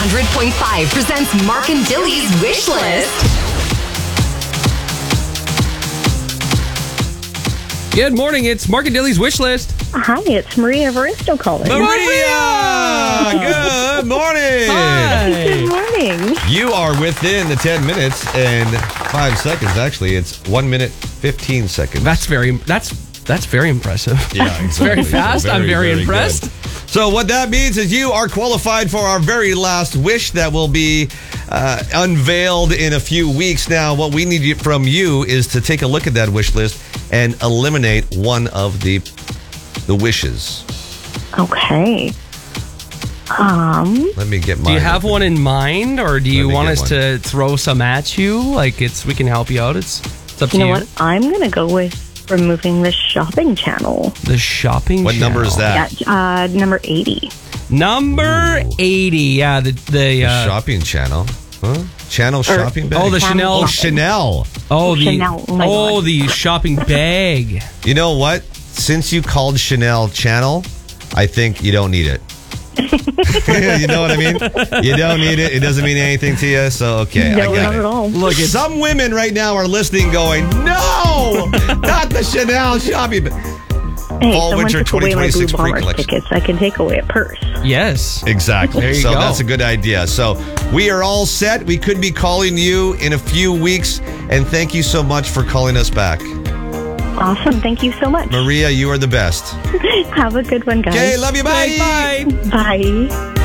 100.5 presents Mark and Dilly's Wish List. Good morning. It's Mark and Dilly's Wish List. Hi, it's Maria Evaristo calling. Maria! Good morning! Hi. Good morning. You are within the 10 minutes and 5 seconds. Actually, it's 1 minute, 15 seconds. That's very impressive. Yeah, exactly. It's very fast. I'm very impressed. good. So what that means is you are qualified for our very last wish that will be unveiled in a few weeks. Now, what we need from you is to take a look at that wish list and eliminate one of the wishes. Okay. Let me get mine. Do you have one in mind, or do you Let me want get us one. to throw some at you? Like we can help you out. It's up to You you. know what? I'm going to go with removing the shopping channel. The shopping. What number is channel. that? Number 80. Number 80. Yeah, the Shopping channel. Huh? Channel shopping bag? oh, the Chanel. Oh, Chanel. Oh, the Chanel. Oh my God. the shopping bag. You know what? Since you called Chanel Channel, I think you don't need it. You know what I mean? You don't need it. It doesn't mean anything to you. So, okay, No, I got not it. at all. Look, it's Some women right now are listening going, no, not the Chanel shopping bag. Hey, Fall someone Winter took away my 2026 Blue Bombers pre-collection. tickets. I can take away a purse. yes. Exactly. There you So go. that's a good idea. So we are all set. We could be calling you in a few weeks. And thank you so much for calling us back. Awesome. Thank you so much. Maria, you are the best. Have a good one, guys. Okay, love you. Bye. Bye. Bye.